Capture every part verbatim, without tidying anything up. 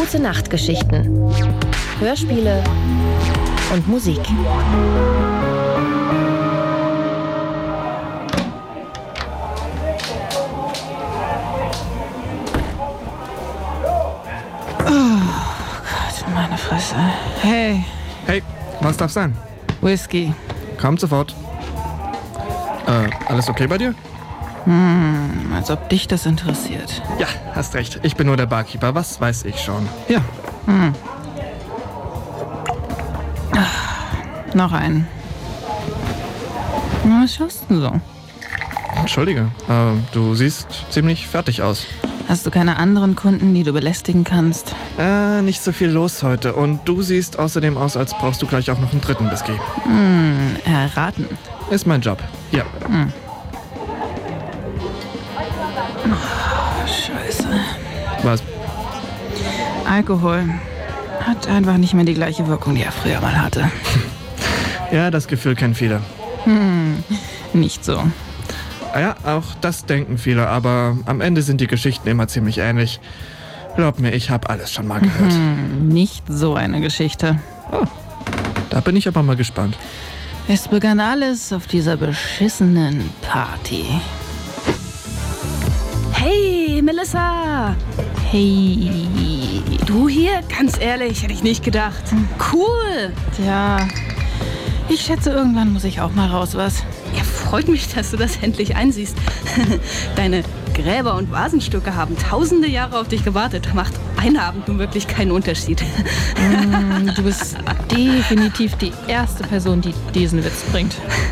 Gute Nachtgeschichten, Hörspiele und Musik. Meine Fresse. Hey. Hey, was darf sein? Whisky. Kommt sofort. Äh, alles okay bei dir? Hm, als ob dich das interessiert. Ja, hast recht. Ich bin nur der Barkeeper. Was weiß ich schon. Ja. Hm. Ach, noch einen. Was schaust du so? Entschuldige, äh, du siehst ziemlich fertig aus. Hast du keine anderen Kunden, die du belästigen kannst? Äh, nicht so viel los heute. Und du siehst außerdem aus, als brauchst du gleich auch noch einen dritten Whisky. Hm, erraten. Ist mein Job. Ja. Hm. Oh, Scheiße. Was? Alkohol hat einfach nicht mehr die gleiche Wirkung, die er früher mal hatte. Ja, das Gefühl kennen viele. Hm, nicht so. Ja, auch das denken viele, aber am Ende sind die Geschichten immer ziemlich ähnlich. Glaub mir, ich habe alles schon mal gehört. Hm, nicht so eine Geschichte. Oh, da bin ich aber mal gespannt. Es begann alles auf dieser beschissenen Party. Hey, Melissa! Hey. Du hier? Ganz ehrlich, hätte ich nicht gedacht. Cool! Tja, ich schätze, irgendwann muss ich auch mal raus, was? Ja, freut mich, dass du das endlich einsiehst. Deine Gräber und Vasenstücke haben tausende Jahre auf dich gewartet. Macht ein Abend nun wirklich keinen Unterschied. Mm, du bist definitiv die erste Person, die diesen Witz bringt.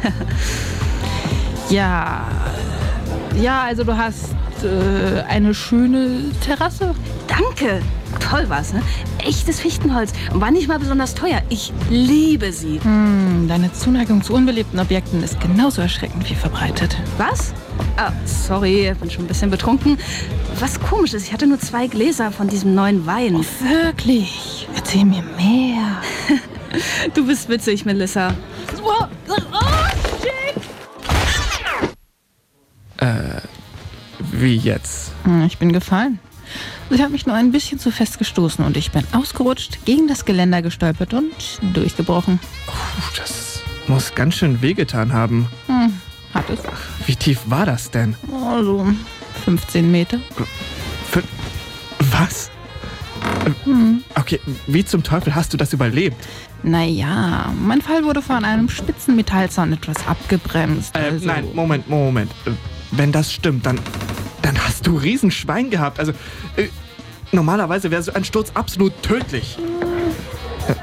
Ja, ja, also du hast äh, eine schöne Terrasse. Danke. Toll war's, ne? Echtes Fichtenholz. Und war nicht mal besonders teuer. Ich liebe sie. Hm, deine Zuneigung zu unbelebten Objekten ist genauso erschreckend wie verbreitet. Was? Ah, sorry, ich bin schon ein bisschen betrunken. Was komisch ist, ich hatte nur zwei Gläser von diesem neuen Wein. Oh, wirklich? Erzähl mir mehr. Du bist witzig, Melissa. Oh, oh, shit. Äh, wie jetzt? Hm, ich bin gefallen. Ich habe mich nur ein bisschen zu fest gestoßen und ich bin ausgerutscht, gegen das Geländer gestolpert und durchgebrochen. Puh, das muss ganz schön wehgetan haben. Hm, hat es. Wie tief war das denn? Also fünfzehn Meter. Für, was? Hm. Okay, wie zum Teufel hast du das überlebt? Naja, mein Fall wurde von einem spitzen Metallzaun etwas abgebremst. Äh, also. nein, Moment, Moment. Wenn das stimmt, dann, dann hast du Riesenschwein gehabt. Also, äh, normalerweise wäre so ein Sturz absolut tödlich. Äh,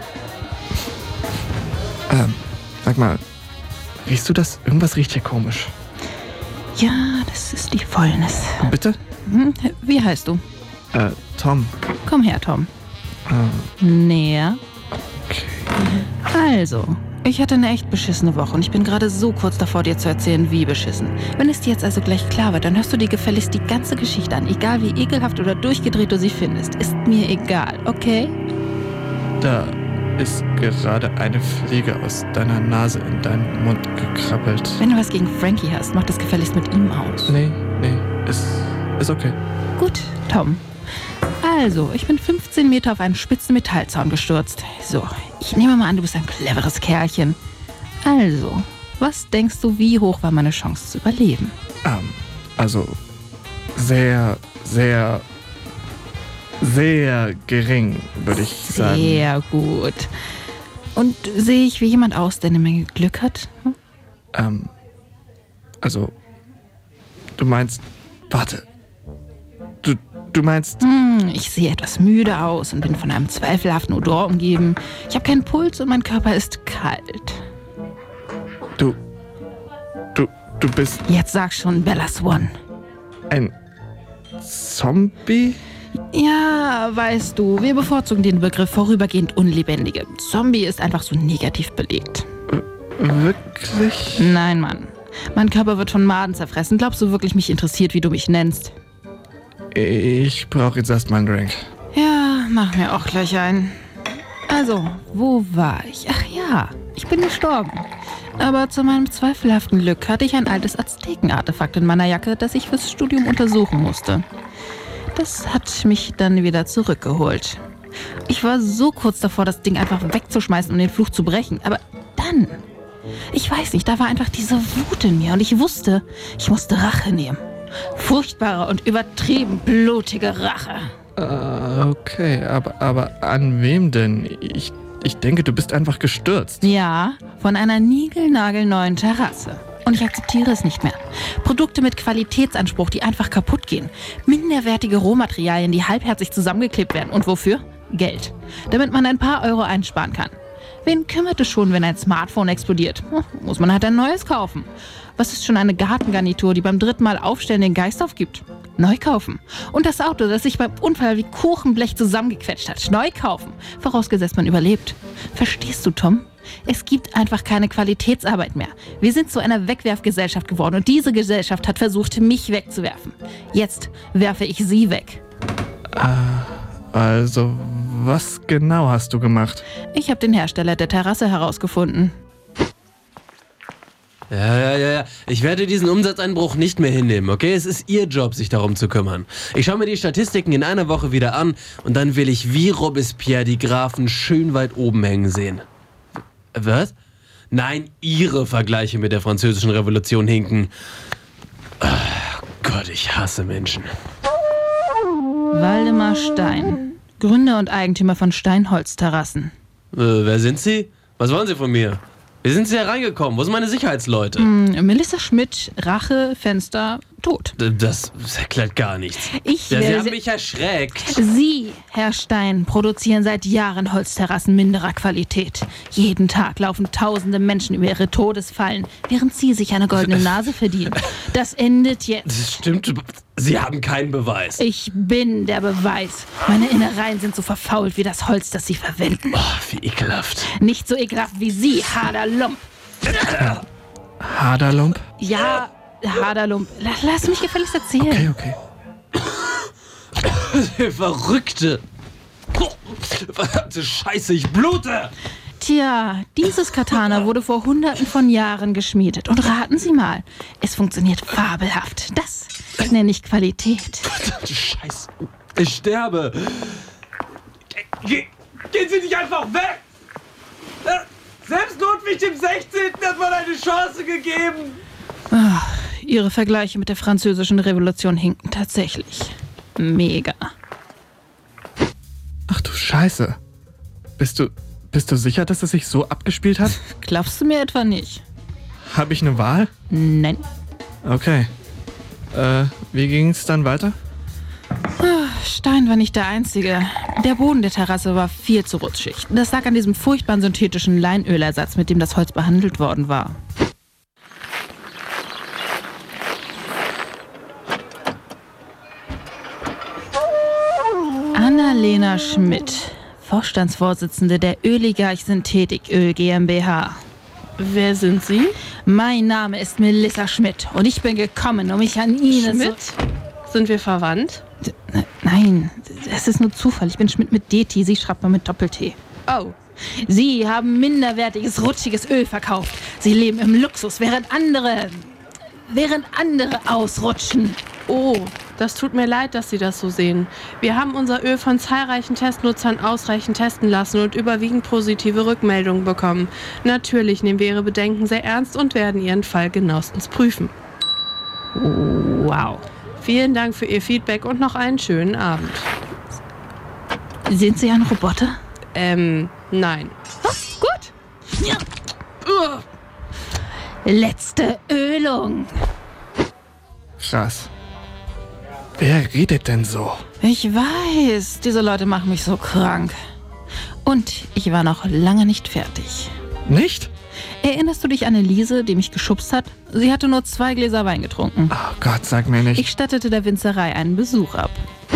ähm, sag mal, riechst du das? Irgendwas riecht hier komisch. Ja, das ist die Fäulnis. Bitte? Hm, wie heißt du? Äh, Tom. Komm her, Tom. Äh, Näher. okay. Also, ich hatte eine echt beschissene Woche und ich bin gerade so kurz davor, dir zu erzählen, wie beschissen. Wenn es dir jetzt also gleich klar wird, dann hörst du dir gefälligst die ganze Geschichte an. Egal wie ekelhaft oder durchgedreht du sie findest. Ist mir egal, okay? Da ist gerade eine Fliege aus deiner Nase in deinen Mund gekrabbelt. Wenn du was gegen Frankie hast, mach das gefälligst mit ihm aus. Nee, nee, ist, ist okay. Gut, Tom. Also, ich bin fünfzehn Meter auf einen spitzen Metallzaun gestürzt. So, ich nehme mal an, du bist ein cleveres Kerlchen. Also, was denkst du, wie hoch war meine Chance zu überleben? Ähm, also sehr, sehr, sehr gering, würde ich sagen. Sehr gut. Und sehe ich wie jemand aus, der eine Menge Glück hat? Hm? Ähm, also, du meinst, warte, du, du meinst, Hm, ich sehe etwas müde aus und bin von einem zweifelhaften Odor umgeben. Ich habe keinen Puls und mein Körper ist kalt. du, du, du bist Jetzt sag schon, Bella Swan. ein Zombie? Ja, weißt du, wir bevorzugen den Begriff vorübergehend Unlebendige. Zombie ist einfach so negativ belegt. Wirklich? Nein, Mann. Mein Körper wird von Maden zerfressen. Glaubst du wirklich, mich interessiert, wie du mich nennst? Ich brauche jetzt erstmal einen Drink. Ja, mach mir auch gleich einen. Also, wo war ich? Ach ja, ich bin gestorben. Aber zu meinem zweifelhaften Glück hatte ich ein altes Azteken-Artefakt in meiner Jacke, das ich fürs Studium untersuchen musste. Das hat mich dann wieder zurückgeholt. Ich war so kurz davor, das Ding einfach wegzuschmeißen und den Fluch zu brechen. Aber dann, ich weiß nicht, da war einfach diese Wut in mir und ich wusste, ich musste Rache nehmen. Furchtbare und übertrieben blutige Rache. Äh, okay, aber, aber an wem denn? Ich, ich denke, du bist einfach gestürzt. Ja, von einer niegelnagelneuen Terrasse. Und ich akzeptiere es nicht mehr. Produkte mit Qualitätsanspruch, die einfach kaputt gehen. Minderwertige Rohmaterialien, die halbherzig zusammengeklebt werden. Und wofür? Geld. Damit man ein paar Euro einsparen kann. Wen kümmert es schon, wenn ein Smartphone explodiert? Muss man halt ein neues kaufen. Was ist schon eine Gartengarnitur, die beim dritten Mal aufstellen den Geist aufgibt? Neu kaufen. Und das Auto, das sich beim Unfall wie Kuchenblech zusammengequetscht hat. Neu kaufen. Vorausgesetzt, man überlebt. Verstehst du, Tom? Es gibt einfach keine Qualitätsarbeit mehr. Wir sind zu einer Wegwerfgesellschaft geworden und diese Gesellschaft hat versucht, mich wegzuwerfen. Jetzt werfe ich sie weg. Also, was genau hast du gemacht? Ich habe den Hersteller der Terrasse herausgefunden. Ja, ja, ja, ja. Ich werde diesen Umsatzeinbruch nicht mehr hinnehmen, okay? Es ist Ihr Job, sich darum zu kümmern. Ich schaue mir die Statistiken in einer Woche wieder an und dann will ich wie Robespierre die Grafen schön weit oben hängen sehen. Was? Nein, Ihre Vergleiche mit der Französischen Revolution hinken. Oh Gott, ich hasse Menschen. Waldemar Stein, Gründer und Eigentümer von Steinholz-Terrassen. Äh, wer sind Sie? Was wollen Sie von mir? Wie sind Sie hereingekommen? Wo sind meine Sicherheitsleute? Mm, Melissa Schmidt, Rache, Fenster, tot. Das, das erklärt gar nichts. Ich Ja, Sie werde haben mich erschreckt. Sie, Herr Stein, produzieren seit Jahren Holzterrassen minderer Qualität. Jeden Tag laufen tausende Menschen über ihre Todesfallen, während Sie sich eine goldene Nase verdienen. Das endet jetzt. Das stimmt. Sie haben keinen Beweis. Ich bin der Beweis. Meine Innereien sind so verfault wie das Holz, das Sie verwenden. Oh, wie ekelhaft. Nicht so ekelhaft wie Sie, Haderlump. Haderlump? Ja, Haderlump. La- Lass mich gefälligst erzählen. Okay, okay. Verrückte. Verdammte Scheiße, ich blute. Tja, dieses Katana wurde vor hunderten von Jahren geschmiedet. Und raten Sie mal, es funktioniert fabelhaft. Das nenne ich Qualität. Verdammte Scheiße. Ich sterbe. Ge gehen Sie nicht einfach weg. Selbst Ludwig dem Sechzehnten hat man eine Chance gegeben. Ach, Ihre Vergleiche mit der Französischen Revolution hinken tatsächlich. Mega. Ach du Scheiße. Bist du, bist du sicher, dass es sich so abgespielt hat? Glaubst du mir etwa nicht? Habe ich eine Wahl? Nein. Okay. Äh, wie ging es dann weiter? Stein war nicht der Einzige. Der Boden der Terrasse war viel zu rutschig. Das lag an diesem furchtbaren synthetischen Leinölersatz, mit dem das Holz behandelt worden war. Annalena Schmidt, Vorstandsvorsitzende der Öligarch Synthetiköl GmbH. Wer sind Sie? Mein Name ist Melissa Schmidt und ich bin gekommen, um mich an Ihnen Schmidt? Sind wir verwandt? zu... Nein, es ist nur Zufall. Ich bin Schmidt mit D T, Sie schreibt man mit Doppel-T. Oh. Sie haben minderwertiges, rutschiges Öl verkauft. Sie leben im Luxus, während andere... während andere ausrutschen. Oh, das tut mir leid, dass Sie das so sehen. Wir haben unser Öl von zahlreichen Testnutzern ausreichend testen lassen und überwiegend positive Rückmeldungen bekommen. Natürlich nehmen wir Ihre Bedenken sehr ernst und werden Ihren Fall genauestens prüfen. Wow. Vielen Dank für Ihr Feedback und noch einen schönen Abend. Sind Sie ein Roboter? Ähm, nein. Gut. Ja. Uah. Letzte Ölung. Krass. Wer redet denn so? Ich weiß, diese Leute machen mich so krank. Und ich war noch lange nicht fertig. Nicht? Erinnerst du dich an Elise, die mich geschubst hat? Sie hatte nur zwei Gläser Wein getrunken. Oh Gott, sag mir nicht. Ich stattete der Winzerei einen Besuch ab.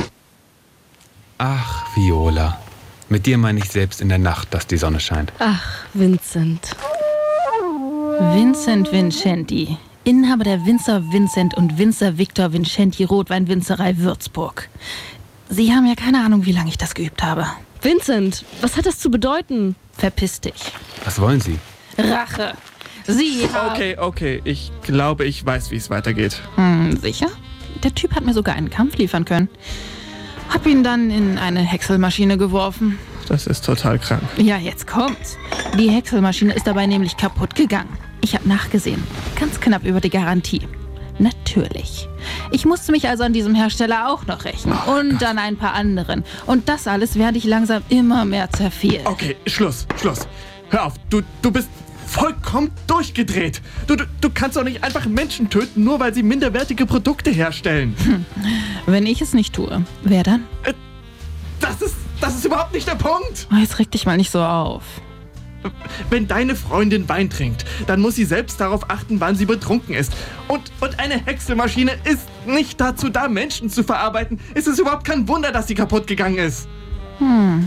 Ach, Viola. Mit dir meine ich selbst in der Nacht, dass die Sonne scheint. Ach, Vincent. Vincent Vincenti, Inhaber der Winzer Vincent und Winzer Victor Vincenti Rotweinwinzerei Würzburg. Sie haben ja keine Ahnung, wie lange ich das geübt habe. Vincent, was hat das zu bedeuten? Verpiss dich. Was wollen Sie? Rache. Sie haben... Okay, okay. Ich glaube, ich weiß, wie es weitergeht. Hm, sicher? Der Typ hat mir sogar einen Kampf liefern können. Hab ihn dann in eine Häckselmaschine geworfen. Das ist total krank. Ja, jetzt kommt's. Die Häckselmaschine ist dabei nämlich kaputt gegangen. Ich habe nachgesehen. Ganz knapp über die Garantie. Natürlich. Ich musste mich also an diesem Hersteller auch noch rächen. Oh, und Gott. an ein paar anderen. Und das alles werde ich langsam immer mehr zerfehlen. Okay, Schluss, Schluss. Hör auf, du, du bist vollkommen durchgedreht. Du, du, du kannst doch nicht einfach Menschen töten, nur weil sie minderwertige Produkte herstellen. Hm. Wenn ich es nicht tue, wer dann? Äh, das ist, das ist überhaupt nicht der Punkt. Oh, jetzt reg dich mal nicht so auf. Wenn deine Freundin Wein trinkt, dann muss sie selbst darauf achten, wann sie betrunken ist. Und, und eine Häckselmaschine ist nicht dazu da, Menschen zu verarbeiten. Es ist überhaupt kein Wunder, dass sie kaputt gegangen ist. Hm.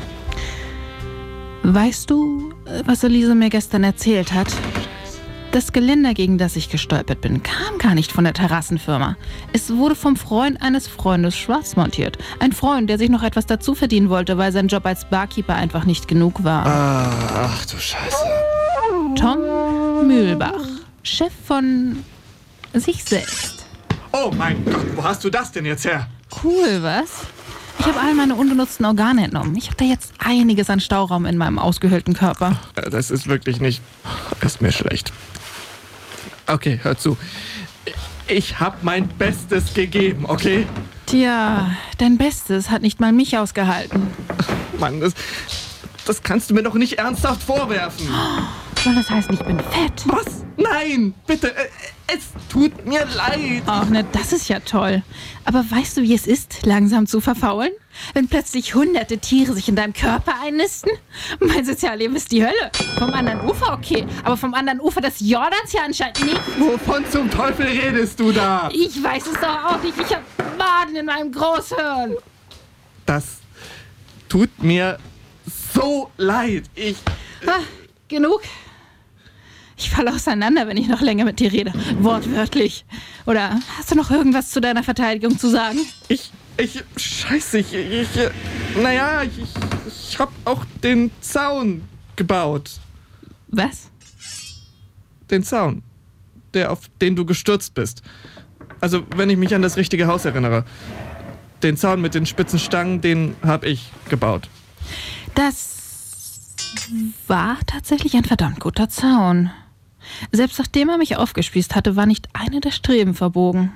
Weißt du, was Elise mir gestern erzählt hat? Das Geländer, gegen das ich gestolpert bin, kam gar nicht von der Terrassenfirma. Es wurde vom Freund eines Freundes schwarz montiert. Ein Freund, der sich noch etwas dazu verdienen wollte, weil sein Job als Barkeeper einfach nicht genug war. Ah, ach du Scheiße. Tom Mühlbach, Chef von sich selbst. Oh mein Gott, wo hast du das denn jetzt her? Cool, was? Ich habe all meine ungenutzten Organe entnommen. Ich habe da jetzt einiges an Stauraum in meinem ausgehöhlten Körper. Das ist wirklich nicht... Ist mir schlecht. Okay, hör zu. Ich habe mein Bestes gegeben, okay? Tja, dein Bestes hat nicht mal mich ausgehalten. Mann, das, das kannst du mir doch nicht ernsthaft vorwerfen. Soll das heißen, ich bin fett? Was? Nein, bitte. Es tut mir leid. Ach, ne, das ist ja toll. Aber weißt du, wie es ist, langsam zu verfaulen? Wenn plötzlich hunderte Tiere sich in deinem Körper einnisten? Mein Sozialleben ist die Hölle. Vom anderen Ufer okay, aber vom anderen Ufer des Jordans ja anscheinend nicht. Wovon zum Teufel redest du da? Ich weiß es doch auch nicht. Ich hab Maden in meinem Großhirn. Das tut mir so leid. Ich... Ah, genug. Ich falle auseinander, wenn ich noch länger mit dir rede. Wortwörtlich. Oder hast du noch irgendwas zu deiner Verteidigung zu sagen? Ich... Ich... Scheiße, ich... ich naja, ich, ich hab auch den Zaun gebaut. Was? Den Zaun. Der, auf den du gestürzt bist. Also, wenn ich mich an das richtige Haus erinnere. Den Zaun mit den spitzen Stangen, den hab ich gebaut. Das war tatsächlich ein verdammt guter Zaun. Selbst nachdem er mich aufgespießt hatte, war nicht eine der Streben verbogen.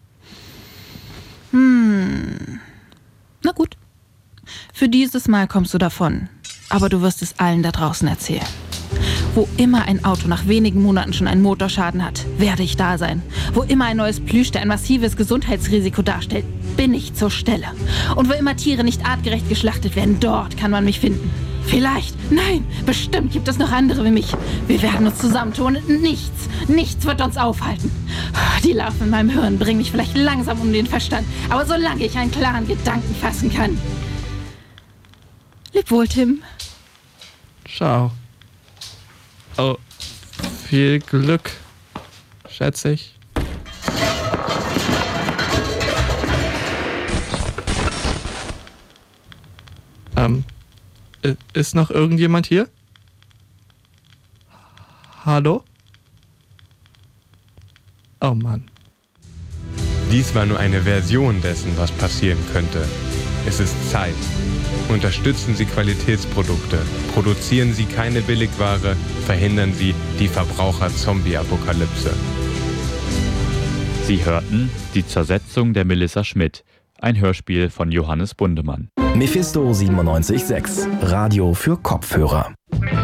Hm. Na gut. Für dieses Mal kommst du davon. Aber du wirst es allen da draußen erzählen. Wo immer ein Auto nach wenigen Monaten schon einen Motorschaden hat, werde ich da sein. Wo immer ein neues Plüschtier ein massives Gesundheitsrisiko darstellt, bin ich zur Stelle. Und wo immer Tiere nicht artgerecht geschlachtet werden, dort kann man mich finden. Vielleicht, nein, bestimmt gibt es noch andere wie mich. Wir werden uns zusammentun und nichts, nichts wird uns aufhalten. Die Larven in meinem Hirn bringen mich vielleicht langsam um den Verstand, aber solange ich einen klaren Gedanken fassen kann. Leb wohl, Tim. Ciao. Oh, viel Glück, schätze ich. Ähm, ist noch irgendjemand hier? Hallo? Oh Mann. Dies war nur eine Version dessen, was passieren könnte. Es ist Zeit. Unterstützen Sie Qualitätsprodukte. Produzieren Sie keine Billigware. Verhindern Sie die Verbraucher-Zombie-Apokalypse. Sie hörten Die Zersetzung der Melissa Schmidt. Ein Hörspiel von Johannes Bundemann. Mephisto siebenundneunzig Komma sechs. Radio für Kopfhörer.